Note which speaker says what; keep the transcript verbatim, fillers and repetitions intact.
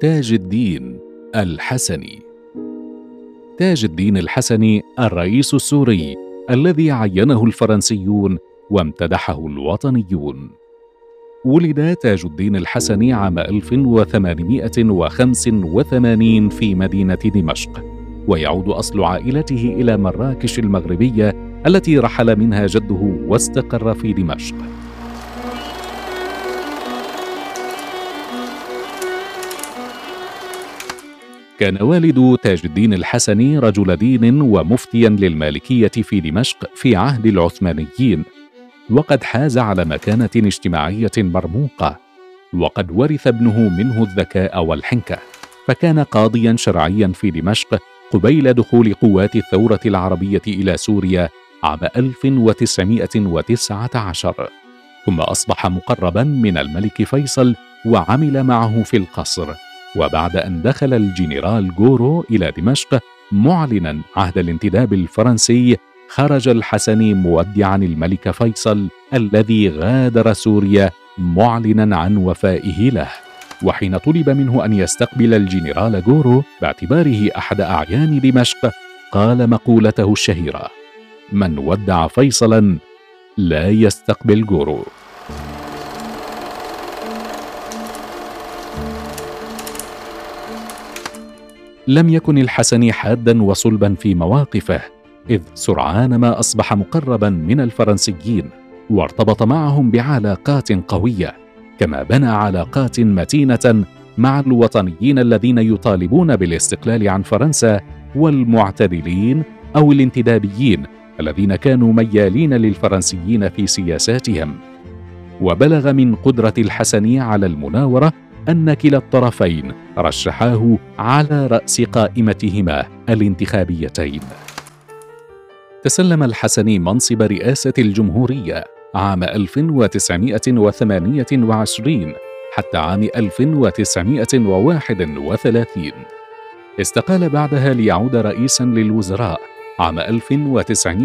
Speaker 1: تاج الدين الحسني. تاج الدين الحسني الرئيس السوري الذي عينه الفرنسيون وامتدحه الوطنيون. ولد تاج الدين الحسني عام ألف وثمانمائة وخمسة وثمانين في مدينة دمشق، ويعود أصل عائلته إلى مراكش المغربية التي رحل منها جده واستقر في دمشق. كان والد تاج الدين الحسني رجل دين ومفتيا للمالكية في دمشق في عهد العثمانيين، وقد حاز على مكانة اجتماعية مرموقة، وقد ورث ابنه منه الذكاء والحنكة، فكان قاضيا شرعيا في دمشق قبيل دخول قوات الثورة العربية إلى سوريا عام ألف وتسعمائة وتسعة عشر، ثم أصبح مقربا من الملك فيصل وعمل معه في القصر. وبعد أن دخل الجنرال غورو إلى دمشق معلنا عهد الانتداب الفرنسي، خرج الحسني مودعا الملك فيصل الذي غادر سوريا معلنا عن وفائه له. وحين طلب منه أن يستقبل الجنرال غورو باعتباره أحد أعيان دمشق، قال مقولته الشهيرة: من ودع فيصلا لا يستقبل غورو. لم يكن الحسني حادا وصلبا في مواقفه، إذ سرعان ما أصبح مقربا من الفرنسيين وارتبط معهم بعلاقات قوية، كما بنى علاقات متينة مع الوطنيين الذين يطالبون بالاستقلال عن فرنسا، والمعتدلين أو الانتدابيين الذين كانوا ميالين للفرنسيين في سياساتهم. وبلغ من قدرة الحسني على المناورة أن كلا الطرفين رشحاه على رأس قائمتهما الانتخابيتين. تسلم الحسني منصب رئاسة الجمهورية عام ألف وتسعمائة وثمانية وعشرين حتى عام ألف وتسعمائة وواحد وثلاثين. استقال بعدها ليعود رئيسا للوزراء عام ألف وتسعمائة